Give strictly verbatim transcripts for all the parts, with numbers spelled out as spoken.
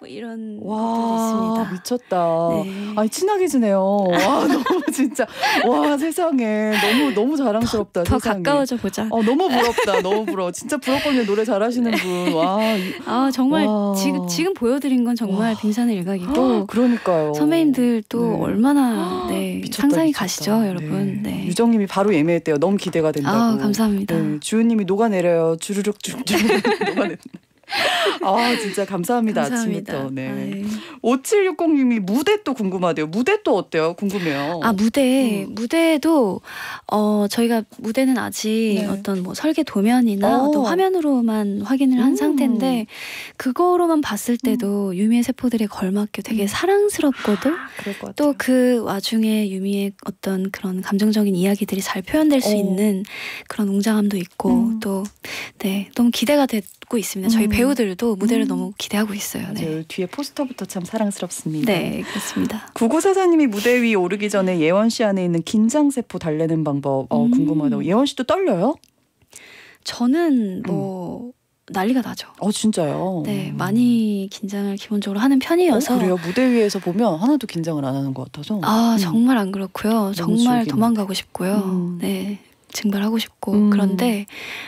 뭐 이런 와, 것들이 있습니다. 미쳤다. 네. 아니 친하게 지내요. 와 너무 진짜 와 세상에 너무 너무 자랑스럽다. 더 세상에. 가까워져 보자. 어 너무 부럽다. 너무 부러워. 진짜 부럽거든요. 노래 잘하시는 네. 분. 와. 아 정말 와. 지금 지금 보여드린 건 정말 와. 빙산의 일각이고. 그러니까요. 선배님들도 네. 얼마나 네, 미쳤다, 상상이 미쳤다. 가시죠, 여러분. 네. 네. 유정님이 바로 예매했대요. 너무 기대가 된다고. 아 감사합니다. 네. 주은님이 녹아내려요. 주르륵 주르륵 녹아내. 아 진짜 감사합니다. 감사합니다. 아침부터. 네. 아이. 오칠육공님이 무대 또 궁금하대요. 무대 또 어때요? 궁금해요. 아 무대 음. 무대도 어 저희가 무대는 아직 네. 어떤 뭐 설계 도면이나 어. 어떤 화면으로만 확인을 한 음. 상태인데 그거로만 봤을 때도 음. 유미의 세포들에 걸맞게 되게 음. 사랑스럽거든. 아, 그럴 것 같아요. 또 그 와중에 유미의 어떤 그런 감정적인 이야기들이 잘 표현될 수 어. 있는 그런 웅장함도 있고 음. 또 네 너무 기대가 되고 있습니다. 저희 음. 배우들도 무대를 음. 너무 기대하고 있어요. 맞아요. 네. 뒤에 포스터부터 참 사랑스럽습니다. 네 그렇습니다. 구구사사님이 무대 위 오르기 전에 예원 씨 안에 있는 긴장세포 달래는 방법 어, 음. 궁금하다고. 예원 씨도 떨려요? 저는 뭐 난리가 나죠. 어 진짜요? 네, 음. 많이 긴장을 기본적으로 하는 편이어서. 어, 그래요? 무대 위에서 보면 하나도 긴장을 안 하는 것 같아서. 아 음. 정말 안 그렇고요. 정말 즐기는데. 도망가고 싶고요. 음. 네, 증발하고 싶고 음. 그런데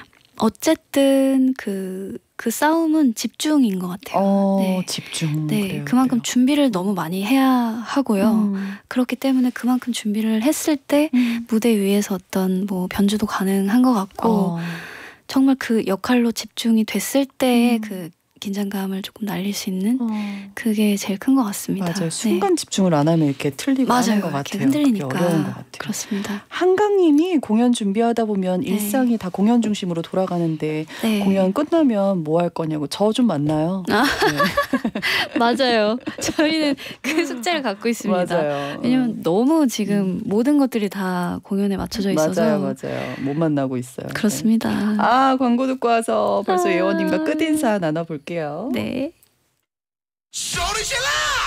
어쨌든 그, 그 싸움은 집중인 것 같아요. 어, 네. 집중. 네, 그래요, 그만큼 그래요. 준비를 너무 많이 해야 하고요. 음. 그렇기 때문에 그만큼 준비를 했을 때 음. 무대 위에서 어떤 뭐 변주도 가능한 것 같고 어. 정말 그 역할로 집중이 됐을 때의 음. 그 긴장감을 조금 날릴 수 있는 어. 그게 제일 큰 것 같습니다. 맞아요. 순간 집중을 안 하면 이렇게 틀리고 맞아요. 하는 것 이렇게 같아요. 흔들리니까. 그게 어려운 것 같아요. 그렇습니다. 한강님이 공연 준비하다 보면 네. 일상이 다 공연 중심으로 돌아가는데 네. 공연 끝나면 뭐 할 거냐고. 저 좀 만나요. 아. 네. 맞아요. 저희는 그 숙제를 갖고 있습니다. 맞아요. 왜냐면 너무 지금 모든 것들이 다 공연에 맞춰져 있어서. 맞아요, 맞아요. 못 만나고 있어요. 그렇습니다. 네. 아 광고 듣고 와서 벌써 아. 예원님과 끝인사 나눠볼게요. 네. 소리 질러!